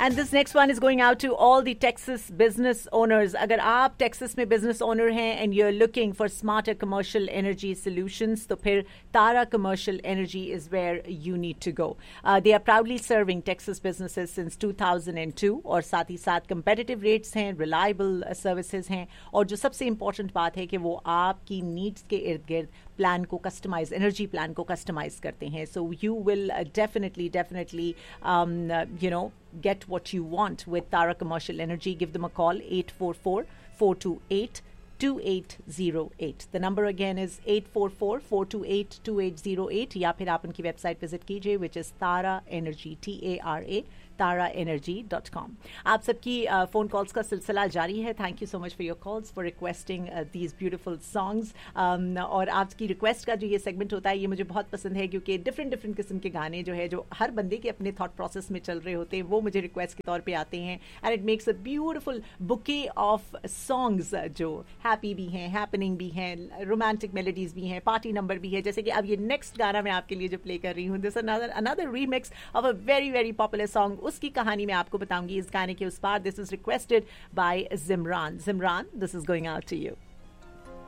And this next one is going out to all the Texas business owners. अगर आप Texas में business owner हैं and you're looking for smarter commercial energy solutions, तो फिर Tara Commercial Energy is where you need to go. They are proudly serving Texas businesses since 2002 और साथ ही साथ competitive rates हैं, reliable services हैं और जो सबसे important बात है कि वो आपकी needs के इर्द गिर्द प्लान को कस्टमाइज एनर्जी प्लान को कस्टमाइज करते हैं. So you will definitely get what you want with Tara Commercial Energy. Give them a call, 844-428-2808. The number again is 844-428-2808. या फिर आप उनकी वेबसाइट विजिट कीजिए, which is Tara Energy, TARA, taraenergy.com. आप सबकी फ़ोन कॉल्स का सिलसिला जारी है. Thank you so much for your calls, for requesting these beautiful songs. और आपकी रिक्वेस्ट का जो ये सेगमेंट होता है ये मुझे बहुत पसंद है, क्योंकि डिफरेंट किस्म के गाने जो है जो हर बंदे के अपने थॉट प्रोसेस में चल रहे होते हैं वो मुझे रिक्वेस्ट के तौर पे आते हैं. And it makes a beautiful bouquet of songs जो हैप्पी भी हैं, हैपनिंग भी हैं, रोमांटिक मेलोडीज भी हैं, पार्टी नंबर भी है. जैसे कि अब ये नेक्स्ट गाना मैं आपके लिए जो प्ले कर रही हूँ, this another remix of a very very popular song. उसकी कहानी मैं आपको बताऊंगी इस गाने के उस पार. This is requested bye जिमरान. This is going out to you.